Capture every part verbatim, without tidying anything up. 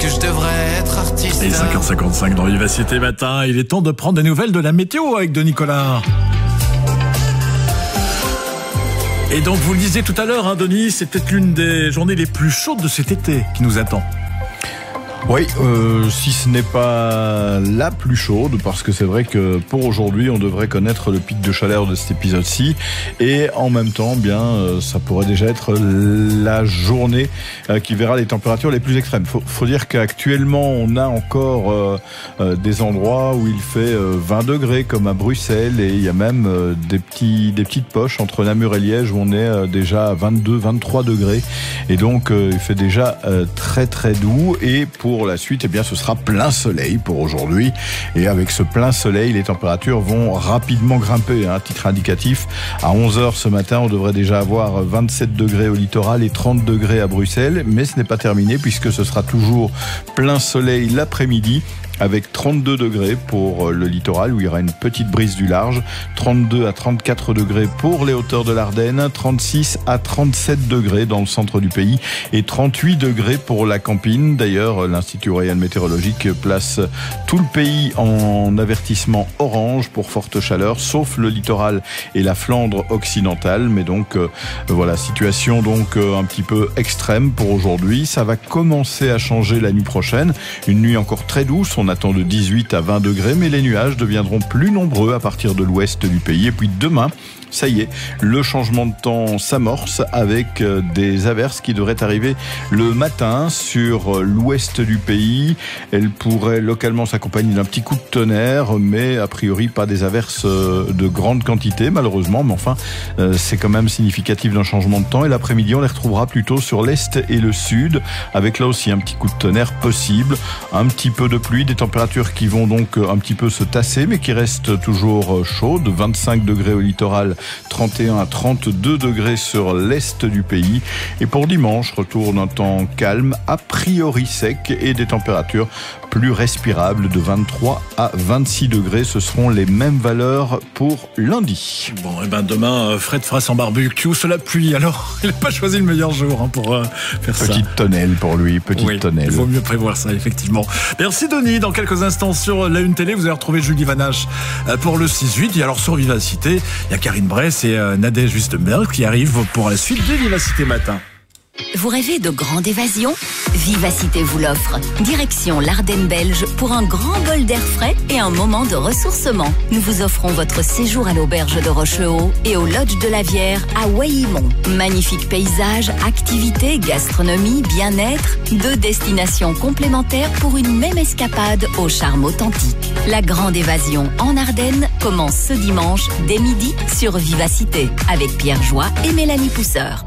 que je devrais être artiste. Et cinq heures cinquante-cinq dans Vivacité Matin, il est temps de prendre des nouvelles de la météo avec Denis Collard. Et donc vous le disiez tout à l'heure, hein, Denis, c'est peut-être l'une des journées les plus chaudes de cet été qui nous attend. Oui, euh, si ce n'est pas la plus chaude, parce que c'est vrai que pour aujourd'hui, on devrait connaître le pic de chaleur de cet épisode-ci, et en même temps, bien, euh, ça pourrait déjà être la journée euh, qui verra les températures les plus extrêmes. Faut, faut dire qu'actuellement, on a encore euh, euh, des endroits où il fait euh, vingt degrés, comme à Bruxelles, et il y a même euh, des petits, des petites poches entre Namur et Liège où on est euh, déjà à vingt-deux, vingt-trois degrés, et donc euh, il fait déjà euh, très très doux. Et pour Pour la suite, eh bien, ce sera plein soleil pour aujourd'hui. Et avec ce plein soleil, les températures vont rapidement grimper. À titre indicatif, à onze heures ce matin, on devrait déjà avoir vingt-sept degrés au littoral et trente degrés à Bruxelles. Mais ce n'est pas terminé puisque ce sera toujours plein soleil l'après-midi, avec trente-deux degrés pour le littoral où il y aura une petite brise du large, trente-deux à trente-quatre degrés pour les hauteurs de l'Ardenne, trente-six à trente-sept degrés dans le centre du pays et trente-huit degrés pour la Campine. D'ailleurs, l'Institut Royal Météorologique place tout le pays en avertissement orange pour forte chaleur, sauf le littoral et la Flandre occidentale. Mais donc, euh, voilà, situation donc euh, un petit peu extrême pour aujourd'hui. Ça va commencer à changer la nuit prochaine. Une nuit encore très douce. On attend de dix-huit à vingt degrés, mais les nuages deviendront plus nombreux à partir de l'ouest du pays. Et puis demain, ça y est, le changement de temps s'amorce avec des averses qui devraient arriver le matin sur l'ouest du pays. Elles pourraient localement s'accompagner d'un petit coup de tonnerre, mais a priori pas des averses de grande quantité malheureusement. Mais enfin, c'est quand même significatif d'un changement de temps. Et l'après-midi, on les retrouvera plutôt sur l'est et le sud, avec là aussi un petit coup de tonnerre possible, un petit peu de pluie, des températures qui vont donc un petit peu se tasser, mais qui restent toujours chaudes. vingt-cinq degrés au littoral, trente et un à trente-deux degrés sur l'est du pays. Et pour dimanche, retour d'un temps calme, a priori sec, et des températures plus respirables de vingt-trois à vingt-six degrés. Ce seront les mêmes valeurs pour lundi. Bon, et ben demain, Fred fera son barbecue sous la pluie. Alors, il n'a pas choisi le meilleur jour hein, pour euh, faire petite ça. Petite tonnelle pour lui, petite oui, tonnelle. Il vaut mieux prévoir ça, effectivement. Merci Denis. Dans quelques instants sur la Une Télé, vous allez retrouver Julie Vanache pour le six huit. Et alors sur Vivacité, il y a Karine Bress et euh, Nadège Wüstenberg qui arrivent pour la suite de Vivacité Matin. Vous rêvez de grande évasion ? Vivacité vous l'offre. Direction l'Ardenne belge pour un grand bol d'air frais et un moment de ressourcement. Nous vous offrons votre séjour à l'auberge de Rochehaut et au lodge de la Vière à Waillimont. Magnifiques paysages, activités, gastronomie, bien-être, deux destinations complémentaires pour une même escapade au charme authentique. La grande évasion en Ardennes commence ce dimanche dès midi sur Vivacité avec Pierre Joie et Mélanie Pousseur.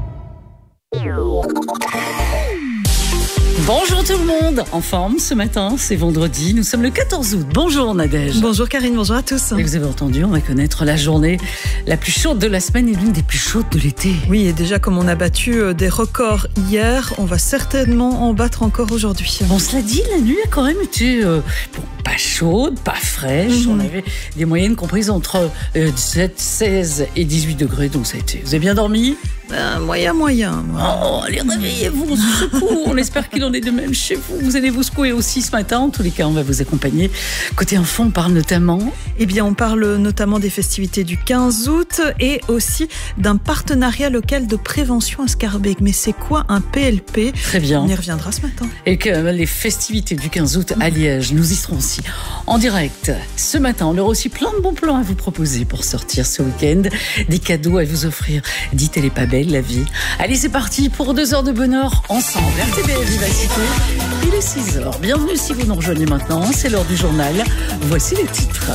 Bonjour tout le monde, en forme ce matin, c'est vendredi, nous sommes le quatorze août. Bonjour Nadège. Bonjour Karine, bonjour à tous. Et vous avez entendu, on va connaître la journée la plus chaude de la semaine et l'une des plus chaudes de l'été. Oui, et déjà comme on a battu des records hier, on va certainement en battre encore aujourd'hui. Bon, cela dit, la nuit a quand même été euh, bon, pas chaude, pas fraîche. Mmh. On avait des moyennes comprises entre euh, sept, seize et dix-huit degrés, donc ça a été. Vous avez bien dormi ? Ben, moyen, moyen. Moi. Oh, allez, réveillez-vous, on se secoue. On espère qu'il en est de même chez vous. Vous allez vous secouer aussi ce matin. En tous les cas, on va vous accompagner. Côté enfant, on parle notamment... Eh bien, on parle notamment des festivités du quinze août et aussi d'un partenariat local de prévention à Schaerbeek. Mais c'est quoi un P L P ? Très bien. On y reviendra ce matin. Et que les festivités du quinze août à Liège, nous y serons aussi en direct. Ce matin, on aura aussi plein de bons plans à vous proposer pour sortir ce week-end. Des cadeaux à vous offrir. Dites-elle est pas belle, la vie. Allez, c'est parti pour deux heures de bonheur ensemble. R T B F Vivacité, il est six heures. Bienvenue si vous nous rejoignez maintenant, c'est l'heure du journal. Voici les titres.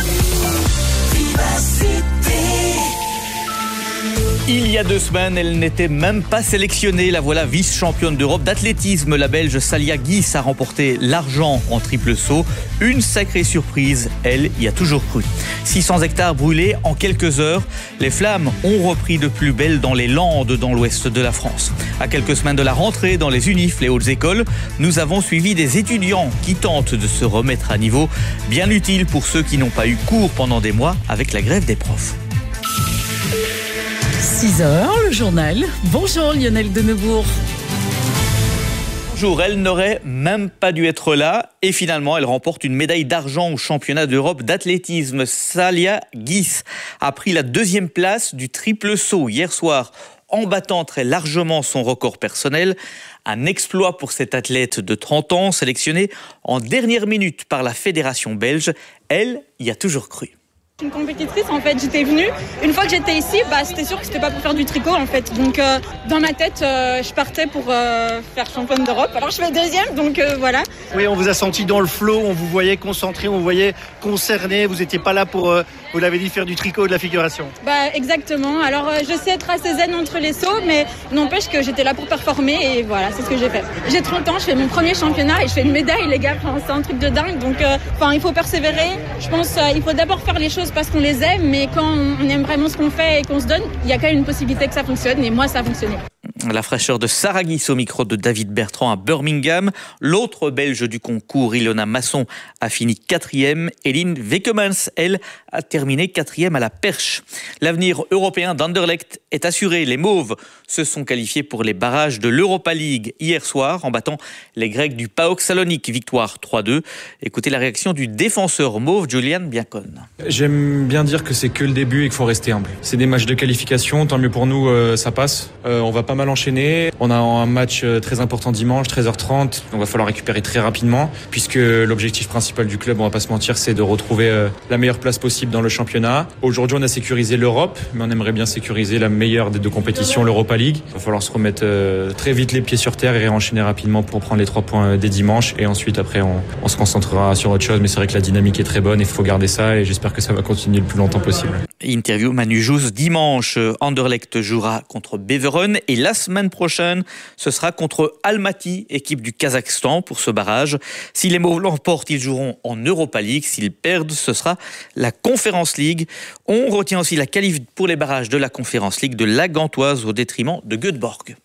Il y a deux semaines, elle n'était même pas sélectionnée. La voilà vice-championne d'Europe d'athlétisme. La Belge Salia Guiss a remporté l'argent en triple saut. Une sacrée surprise, elle y a toujours cru. six cents hectares brûlés en quelques heures. Les flammes ont repris de plus belle dans les Landes, dans l'ouest de la France. À quelques semaines de la rentrée dans les Unifs, les hautes écoles, nous avons suivi des étudiants qui tentent de se remettre à niveau. Bien utile pour ceux qui n'ont pas eu cours pendant des mois avec la grève des profs. six heures, le journal. Bonjour Lionel Denebourg. Jour, elle n'aurait même pas dû être là et finalement elle remporte une médaille d'argent au championnat d'Europe d'athlétisme. Salia Guis a pris la deuxième place du triple saut hier soir en battant très largement son record personnel. Un exploit pour cette athlète de trente ans sélectionnée en dernière minute par la fédération belge. Elle y a toujours cru. Une compétitrice, en fait, j'étais venue. Une fois que j'étais ici, bah, c'était sûr que c'était pas pour faire du tricot, en fait. Donc, euh, dans ma tête, euh, je partais pour euh, faire championne d'Europe. Alors, je fais deuxième, donc euh, voilà. Oui, on vous a senti dans le flow, on vous voyait concentré, on vous voyait concerné. Vous n'étiez pas là pour, euh, vous l'avez dit, faire du tricot ou de la figuration. Bah, exactement. Alors, euh, je sais être assez zen entre les sauts, mais n'empêche que j'étais là pour performer et voilà, c'est ce que j'ai fait. J'ai trente ans, je fais mon premier championnat et je fais une médaille, les gars. Enfin, c'est un truc de dingue. Donc, enfin, euh, il faut persévérer. Je pense, euh, il faut d'abord faire les choses parce qu'on les aime, mais quand on aime vraiment ce qu'on fait et qu'on se donne, il y a quand même une possibilité que ça fonctionne, et moi ça a fonctionné. La fraîcheur de Sarah Guis au micro de David Bertrand à Birmingham. L'autre Belge du concours, Ilona Masson, a fini quatrième. Eline Wekemans, elle, a terminé quatrième à la perche. L'avenir européen d'Anderlecht est assuré. Les Mauves se sont qualifiés pour les barrages de l'Europa League hier soir en battant les Grecs du PAOK Salonique. Victoire trois deux. Écoutez la réaction du défenseur mauve, Julian Biacon. J'aime bien dire que c'est que le début et qu'il faut rester humble. C'est des matchs de qualification, tant mieux pour nous, euh, ça passe. Euh, on va pas mal enchaîner. On a un match très important dimanche, treize heures trente. Donc il va falloir récupérer très rapidement puisque l'objectif principal du club, on va pas se mentir, c'est de retrouver euh, la meilleure place possible dans le championnat. Aujourd'hui, on a sécurisé l'Europe, mais on aimerait bien sécuriser la meilleure des deux compétitions, l'Europa League. Il va falloir se remettre euh, très vite les pieds sur terre et enchaîner rapidement pour prendre les trois points dès dimanche. Et ensuite, après, on, on se concentrera sur autre chose. Mais c'est vrai que la dynamique est très bonne et il faut garder ça et j'espère que ça va continuer le plus longtemps possible. Interview Manu Jousse dimanche. Anderlecht jouera contre Beveren et la semaine prochaine, ce sera contre Almaty, équipe du Kazakhstan pour ce barrage. Si les Mauves l'emportent, ils joueront en Europa League. S'ils perdent, ce sera la Conference League. On retient aussi la qualif pour les barrages de la Conference League de la Gantoise au détriment de Göteborg.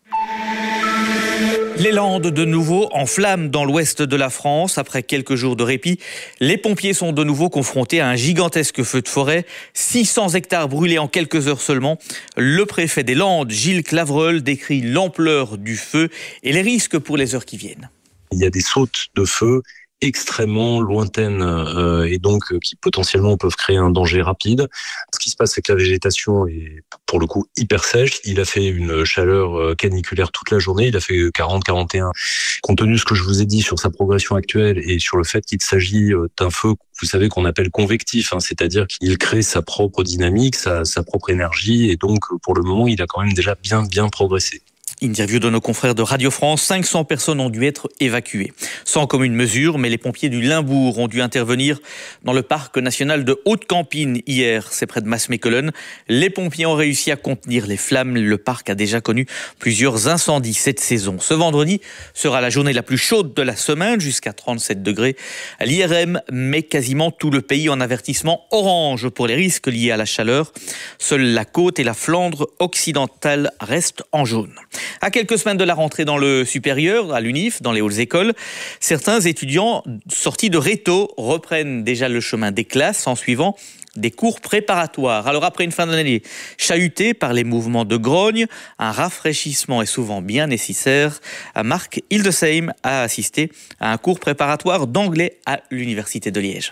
Les Landes de nouveau en flammes dans l'ouest de la France. Après quelques jours de répit, les pompiers sont de nouveau confrontés à un gigantesque feu de forêt. six cents hectares brûlés en quelques heures seulement. Le préfet des Landes, Gilles Clavreul, décrit l'ampleur du feu et les risques pour les heures qui viennent. Il y a des sautes de feu extrêmement lointaines euh, et donc euh, qui potentiellement peuvent créer un danger rapide. Ce qui se passe, c'est que la végétation est pour le coup hyper sèche. Il a fait une chaleur euh, caniculaire toute la journée. Il a fait quarante à quarante et un. Compte tenu de ce que je vous ai dit sur sa progression actuelle et sur le fait qu'il s'agit euh, d'un feu, vous savez, qu'on appelle convectif, hein, c'est-à-dire qu'il crée sa propre dynamique, sa, sa propre énergie et donc pour le moment, il a quand même déjà bien bien progressé. Interview de nos confrères de Radio France. cinq cents personnes ont dû être évacuées. Sans commune mesure, mais les pompiers du Limbourg ont dû intervenir dans le parc national de Haute-Campine hier. C'est près de Maasmechelen. Les pompiers ont réussi à contenir les flammes. Le parc a déjà connu plusieurs incendies cette saison. Ce vendredi sera la journée la plus chaude de la semaine, jusqu'à trente-sept degrés. L'I R M met quasiment tout le pays en avertissement orange pour les risques liés à la chaleur. Seule la côte et la Flandre occidentale restent en jaune. À quelques semaines de la rentrée dans le supérieur, à l'U N I F, dans les hautes écoles, certains étudiants sortis de Réto reprennent déjà le chemin des classes en suivant des cours préparatoires. Alors après une fin d'année chahutée par les mouvements de grogne, un rafraîchissement est souvent bien nécessaire. Marc Hildesheim a assisté à un cours préparatoire d'anglais à l'Université de Liège.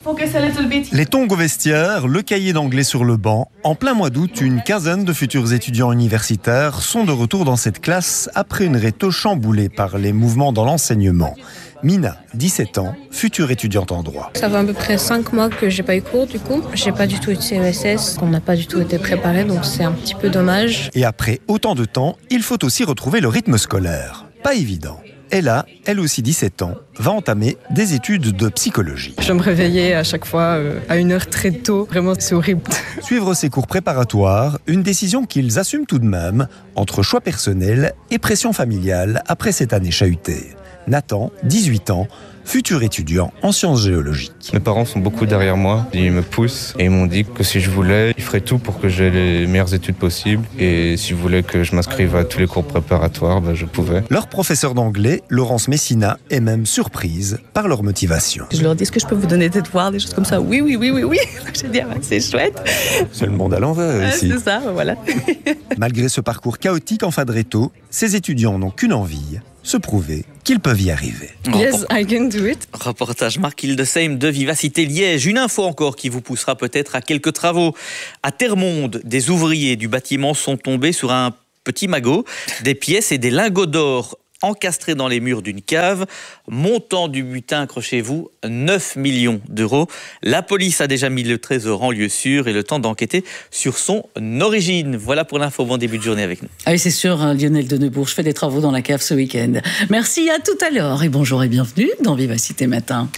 Les tongs au vestiaire, le cahier d'anglais sur le banc. En plein mois d'août, une quinzaine de futurs étudiants universitaires sont de retour dans cette classe après une réto chamboulée par les mouvements dans l'enseignement. Mina, dix-sept ans, future étudiante en droit. Ça fait à peu près cinq mois que j'ai pas eu cours du coup. J'ai pas du tout eu de C E S S, on n'a pas du tout été préparé, donc c'est un petit peu dommage. Et après autant de temps, il faut aussi retrouver le rythme scolaire. Pas évident. Ella, elle aussi dix-sept ans, va entamer des études de psychologie. Je me réveillais à chaque fois euh, à une heure très tôt. Vraiment, c'est horrible. Suivre ces cours préparatoires, une décision qu'ils assument tout de même, entre choix personnel et pression familiale après cette année chahutée. Nathan, dix-huit ans, futur étudiant en sciences géologiques. Mes parents sont beaucoup derrière moi, ils me poussent et ils m'ont dit que si je voulais, ils feraient tout pour que j'aie les meilleures études possibles et si je voulais que je m'inscrive à tous les cours préparatoires, ben je pouvais. Leur professeur d'anglais, Laurence Messina, est même surprise par leur motivation. Je leur dis, est-ce que je peux vous donner des devoirs, des choses comme ça? Oui, oui, oui, oui, oui. J'ai dit, ah ben, c'est chouette. C'est le monde à l'envers ah, ici. C'est ça, voilà. Malgré ce parcours chaotique en fin de réto, ces étudiants n'ont qu'une envie, se prouver qu'ils peuvent y arriver. Yes, I can do it. Reportage Marc Hildesheim de Vivacité Liège. Une info encore qui vous poussera peut-être à quelques travaux. À Termonde, des ouvriers du bâtiment sont tombés sur un petit magot, des pièces et des lingots d'or encastrés dans les murs d'une cave. Montant du butin, accrochez-vous, neuf millions d'euros. La police a déjà mis le trésor en lieu sûr et le temps d'enquêter sur son origine. Voilà pour l'info. Bon début de journée avec nous. Ah oui, c'est sûr, hein, Lionel de Neubourg, je fais des travaux dans la cave ce week-end. Merci, à tout à l'heure et bonjour et bienvenue dans Vivacité Matin.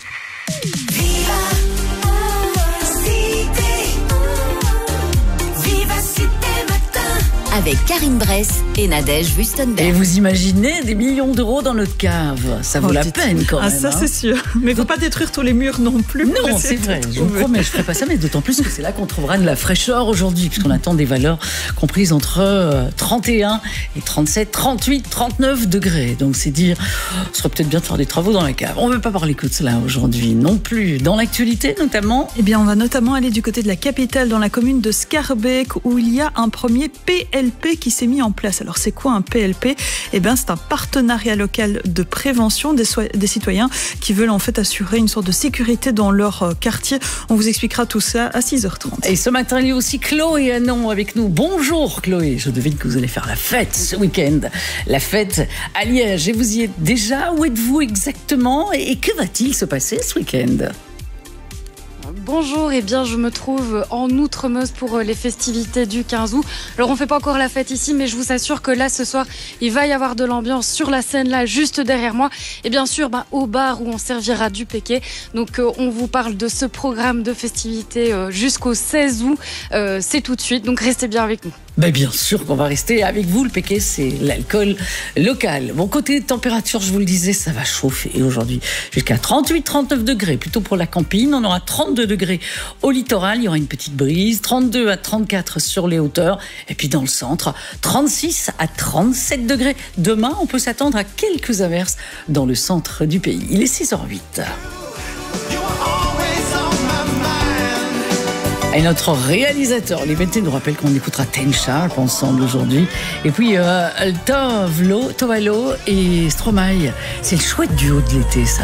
Avec Karine Bress et Nadège Wüstenberg. Et vous imaginez des millions d'euros dans notre cave. Ça vaut oh, la peine quand ah, même. Ça, hein. c'est sûr. Mais il ne faut pas détruire tous les murs non plus. Non, c'est vrai. Je vous promets, je ne ferai pas ça. Mais d'autant plus que c'est là qu'on trouvera de la fraîcheur aujourd'hui, puisqu'on attend des valeurs comprises entre trente et un et trente-sept, trente-huit, trente-neuf degrés. Donc c'est dire, ce serait peut-être bien de faire des travaux dans la cave. On ne veut pas parler que de cela aujourd'hui non plus. Dans l'actualité notamment. Eh bien, on va notamment aller du côté de la capitale, dans la commune de Schaerbeek, où il y a un premier P L P qui s'est mis en place. Alors c'est quoi un P L P ? Eh bien c'est un partenariat local de prévention des, so- des citoyens qui veulent en fait assurer une sorte de sécurité dans leur euh, quartier. On vous expliquera tout ça à six heures trente. Et ce matin il y a aussi Chloé Hanon avec nous. Bonjour Chloé, je devine que vous allez faire la fête ce week-end. La fête à Liège. Et vous y êtes déjà ? Où êtes-vous exactement ? Et que va-t-il se passer ce week-end ? Bonjour, et eh bien je me trouve en Outremeuse pour les festivités du quinze août. Alors on fait pas encore la fête ici, mais je vous assure que là ce soir il va y avoir de l'ambiance sur la scène là juste derrière moi. Et bien sûr bah, au bar où on servira du péqué. Donc euh, on vous parle de ce programme de festivités euh, jusqu'au seize août. Euh, c'est tout de suite, donc restez bien avec nous. Ben bien sûr qu'on va rester avec vous. Le péqué, c'est l'alcool local. Bon, côté température, je vous le disais, ça va chauffer aujourd'hui jusqu'à trente-huit trente-neuf degrés. Plutôt pour la campine, on aura trente-deux degrés au littoral. Il y aura une petite brise. trente-deux à trente-quatre sur les hauteurs. Et puis dans le centre, trente-six à trente-sept degrés. Demain, on peut s'attendre à quelques averses dans le centre du pays. Il est six heures huit. Et notre réalisateur, les Vétés, nous rappelle qu'on écoutera Ten Sharp ensemble aujourd'hui. Et puis, euh, Tovlo, Tovalo et Stromae. C'est le chouette duo de l'été, ça.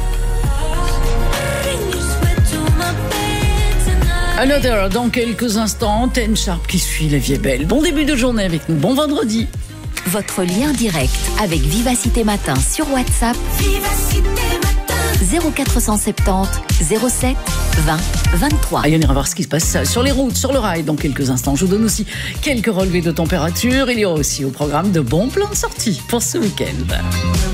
Another, dans quelques instants, Ten Sharp qui suit La Vie est belle. Bon début de journée avec nous. Bon vendredi. Votre lien direct avec Vivacité Matin sur WhatsApp. Vivacité Matin. zéro quatre cent soixante-dix zéro sept vingt vingt-trois. Allez, on ira voir ce qui se passe sur les routes, sur le rail dans quelques instants. Je vous donne aussi quelques relevés de température. Il y aura aussi au programme de bons plans de sortie pour ce week-end.